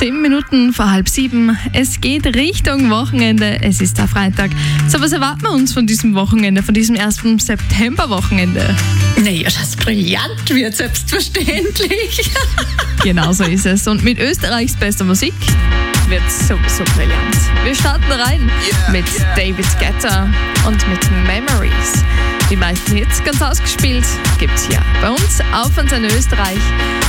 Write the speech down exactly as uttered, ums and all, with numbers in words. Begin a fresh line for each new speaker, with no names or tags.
Zehn Minuten vor halb sieben. Es geht Richtung Wochenende. Es ist der Freitag. So, was erwarten wir uns von diesem Wochenende, von diesem ersten September-Wochenende?
Naja, das brillant wird, selbstverständlich.
Genau so ist es. Und mit Österreichs bester Musik wird es sowieso brillant. Wir starten rein yeah, mit yeah. David Guetta und mit Memories. Die meisten Hits ganz ausgespielt gibt's hier bei uns auf Antenne Österreich.